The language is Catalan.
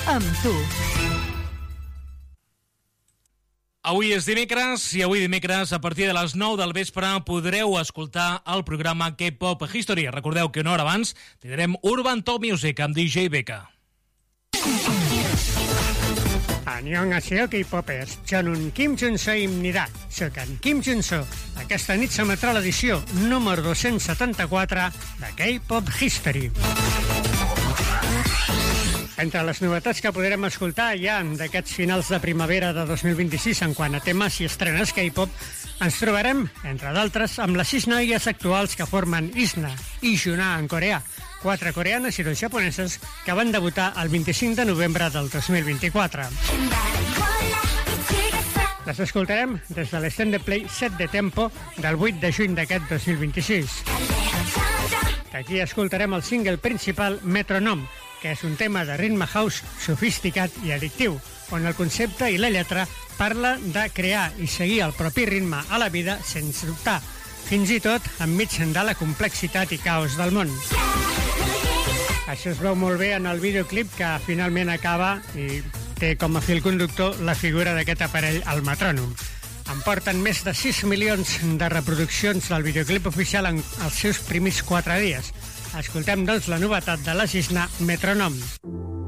amb tu. Avui és dimecres i avui dimecres a partir de les 9 del vespre podreu escoltar el programa K-Pop History. Recordeu que una hora abans tindrem Urban Top Music amb DJ Beka. Annyeonghaseyo K-Popers, 저는 김준서입니다. Soc en Kim Junso. Aquesta nit s'emetrà l'edició número 274 de K-Pop History. Entre les novetats que podrem escoltar ja d'aquests finals de primavera de 2026 en quant a temes i estrenes K-pop, ens trobarem, entre d'altres, amb les 6 noies actuals que formen ISNA i Juna en coreà, 4 coreanes i 2 japoneses que van debutar el 25 de novembre del 2024. Les escoltarem des de l'Extended Play 7 de Tempo del 8 de juny d'aquest 2026. Aquí escoltarem el single principal Metronome, que és un tema de ritme house sofisticat i addictiu, on el concepte i la lletra parla de crear i seguir el propi ritme a la vida sense dubtar, fins i tot enmig de la complexitat i caos del món. Això es veu molt bé en el videoclip que finalment acaba i té com a fil conductor la figura d'aquest aparell, el metrònom. En porten més de 6 milions de reproduccions del videoclip oficial en els seus primers 4 dies. Escoltem, doncs, la novetat de la ISNA, Metronome.